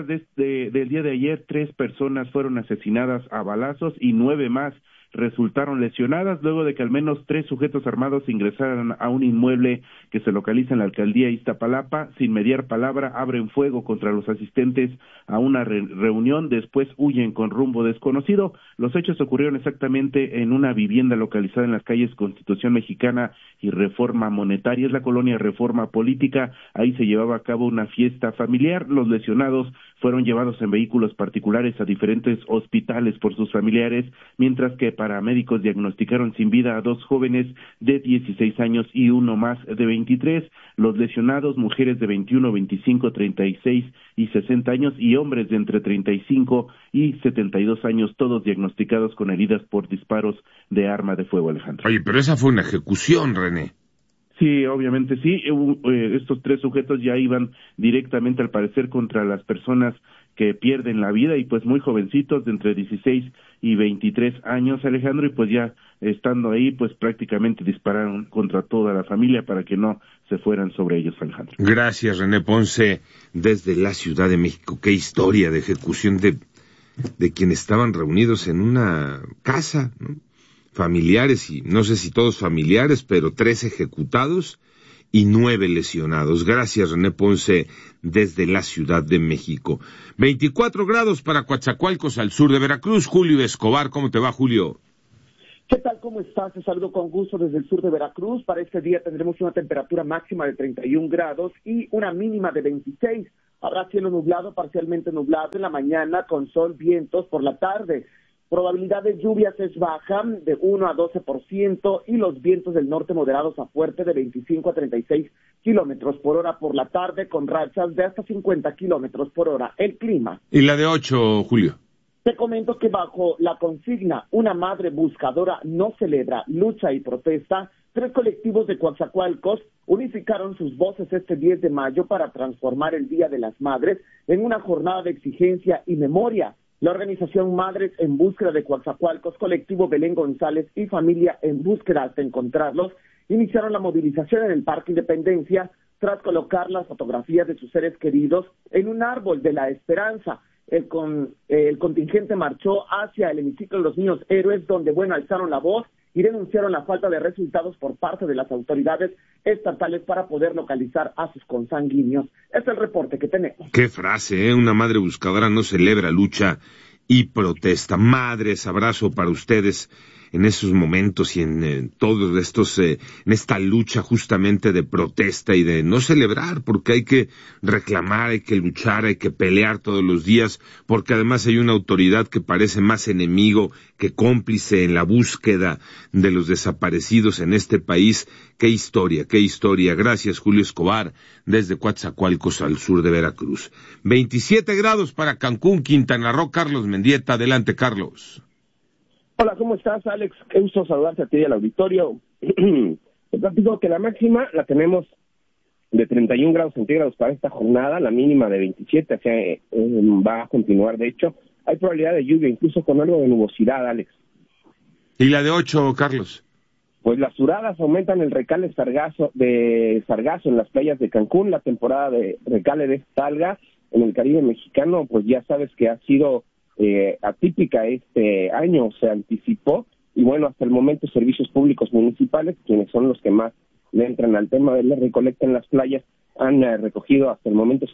del día de ayer, 3 personas fueron asesinadas a balazos y 9 más resultaron lesionadas luego de que al menos 3 sujetos armados ingresaran a un inmueble que se localiza en la alcaldía Iztapalapa. Sin mediar palabra, abren fuego contra los asistentes a una reunión, después huyen con rumbo desconocido. Los hechos ocurrieron exactamente en una vivienda localizada en las calles Constitución Mexicana y Reforma Monetaria, es la colonia Reforma Política. Ahí se llevaba a cabo una fiesta familiar. Los lesionados fueron llevados en vehículos particulares a diferentes hospitales por sus familiares, mientras que paramédicos diagnosticaron sin vida a 2 jóvenes de 16 años y uno más de 23. Los lesionados, mujeres de 21, 25, 36 y 60 años y hombres de entre 35 y 72 años, todos diagnosticados con heridas por disparos de arma de fuego, Alejandro. Oye, pero esa fue una ejecución, René. Sí, obviamente sí. Estos 3 sujetos ya iban directamente, al parecer, contra las personas que pierden la vida, y pues muy jovencitos, de entre 16 y 23 años, Alejandro, y pues ya estando ahí, pues prácticamente dispararon contra toda la familia para que no se fueran sobre ellos, Alejandro. Gracias, René Ponce, desde la Ciudad de México. Qué historia de ejecución de quienes estaban reunidos en una casa, ¿no? Familiares, y no sé si todos familiares, pero 3 ejecutados y 9 lesionados. Gracias, René Ponce, desde la Ciudad de México. 24 grados para Coatzacoalcos, al sur de Veracruz. Julio Escobar, ¿cómo te va, Julio? ¿Qué tal? ¿Cómo estás? Te saludo con gusto desde el sur de Veracruz. Para este día tendremos una temperatura máxima de 31 grados y una mínima de 26. Habrá cielo nublado, parcialmente nublado en la mañana, con sol, vientos por la tarde. Probabilidad de lluvias es baja, de 1 a 12%, y los vientos del norte moderados a fuerte de 25 a 36 kilómetros por hora por la tarde, con rachas de hasta 50 kilómetros por hora. El clima. ¿Y la de 8, Julio? Te comento que bajo la consigna "Una madre buscadora no celebra, lucha y protesta", 3 colectivos de Coatzacoalcos unificaron sus voces este 10 de mayo para transformar el Día de las Madres en una jornada de exigencia y memoria. La organización Madres en Búsqueda de Coatzacoalcos, colectivo Belén González y Familia en Búsqueda hasta encontrarlos, iniciaron la movilización en el Parque Independencia tras colocar las fotografías de sus seres queridos en un árbol de la esperanza. El contingente marchó hacia el hemiciclo de los Niños Héroes, donde, alzaron la voz y denunciaron la falta de resultados por parte de las autoridades estatales para poder localizar a sus consanguíneos. Este es el reporte que tenemos. Qué frase, ¿eh? Una madre buscadora no celebra, lucha y protesta. Madres, abrazo para ustedes en esos momentos y en todos estos, en esta lucha justamente de protesta y de no celebrar, porque hay que reclamar, hay que luchar, hay que pelear todos los días, porque además hay una autoridad que parece más enemigo que cómplice en la búsqueda de los desaparecidos en este país. Qué historia, qué historia. Gracias, Julio Escobar, desde Coatzacoalcos, al sur de Veracruz. 27 grados para Cancún, Quintana Roo. Carlos Mendieta, adelante, Carlos. Hola, ¿cómo estás, Alex? Qué gusto saludarte a ti y al auditorio. Te platico que la máxima la tenemos de 31 grados centígrados para esta jornada, la mínima de 27, que va a continuar. De hecho, hay probabilidad de lluvia, incluso con algo de nubosidad, Alex. ¿Y la de 8, Carlos? Pues las suradas aumentan el recale de sargazo en las playas de Cancún. La temporada de recale de esta alga en el Caribe mexicano, pues ya sabes que ha sido atípica este año, se anticipó, y hasta el momento servicios públicos municipales, quienes son los que más le entran al tema de la recolecta en las playas, han recogido hasta el momento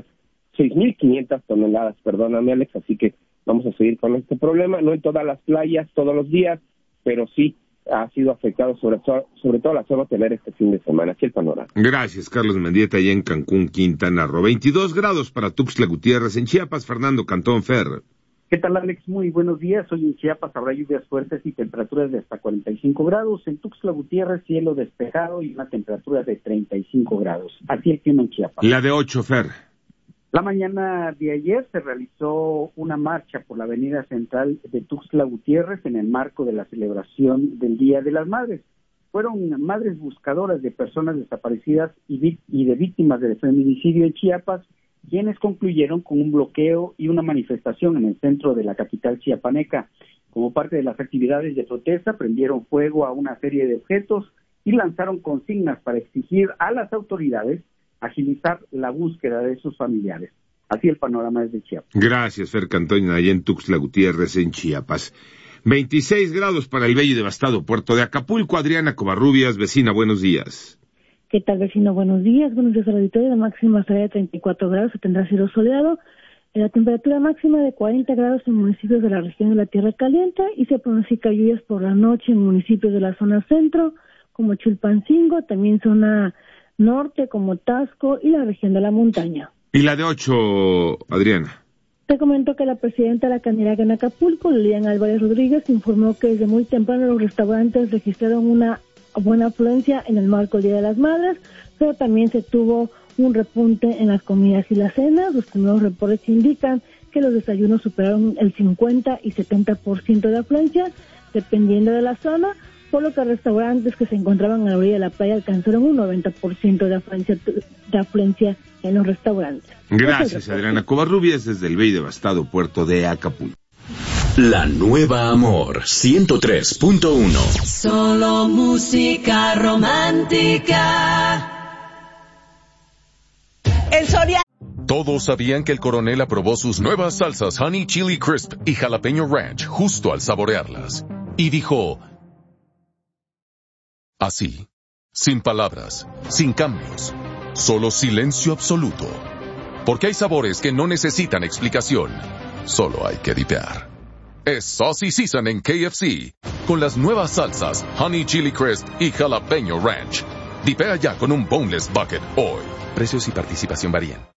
6.500 toneladas, perdóname, Alex, así que vamos a seguir con este problema, no en todas las playas, todos los días, pero sí ha sido afectado sobre todo la zona hotelera este fin de semana. Aquí el panorama. Gracias, Carlos Mendieta, allá en Cancún, Quintana Roo. 22 grados para Tuxtla Gutiérrez. En Chiapas, Fernando Cantón Fer. ¿Qué tal, Alex? Muy buenos días. Hoy en Chiapas habrá lluvias fuertes y temperaturas de hasta 45 grados. En Tuxtla Gutiérrez, cielo despejado y una temperatura de 35 grados. Así el clima en Chiapas. La de 8, Fer. La mañana de ayer se realizó una marcha por la avenida central de Tuxtla Gutiérrez en el marco de la celebración del Día de las Madres. Fueron madres buscadoras de personas desaparecidas y de víctimas de feminicidio en Chiapas, quienes concluyeron con un bloqueo y una manifestación en el centro de la capital chiapaneca. Como parte de las actividades de protesta, prendieron fuego a una serie de objetos y lanzaron consignas para exigir a las autoridades agilizar la búsqueda de sus familiares. Así el panorama desde Chiapas. Gracias, Fer Cantoña, allá en Tuxtla Gutiérrez, en Chiapas. 26 grados para el bello y devastado puerto de Acapulco. Adriana Covarrubias, vecina, buenos días. ¿Qué tal, vecino? Buenos días al auditorio. La máxima será de 34 grados, se tendrá cielo soleado. La temperatura máxima de 40 grados en municipios de la región de la Tierra Caliente y se pronostica lluvias por la noche en municipios de la zona centro, como Chilpancingo, también zona norte, como Tasco y la región de la montaña. ¿Y la de 8, Adriana? Te comento que la presidenta de la Caniraga en Acapulco, Lilian Álvarez Rodríguez, informó que desde muy temprano los restaurantes registraron una buena afluencia en el marco del Día de las Madres, pero también se tuvo un repunte en las comidas y las cenas. Los primeros reportes indican que los desayunos superaron el 50 y 70% de afluencia, dependiendo de la zona, por lo que restaurantes que se encontraban a la orilla de la playa alcanzaron un 90% de afluencia en los restaurantes. Gracias, Adriana Covarrubias, desde el bello y devastado puerto de Acapulco. La nueva Amor 103.1. Solo música romántica. El Soria. Todos sabían que el coronel aprobó sus nuevas salsas Honey Chili Crisp y Jalapeño Ranch justo al saborearlas. Y dijo, así, sin palabras, sin cambios, solo silencio absoluto. Porque hay sabores que no necesitan explicación, solo hay que dipear. Es Saucy Season en KFC, con las nuevas salsas Honey Chili Crisp y Jalapeño Ranch. Dipea ya con un Boneless Bucket hoy. Precios y participación varían.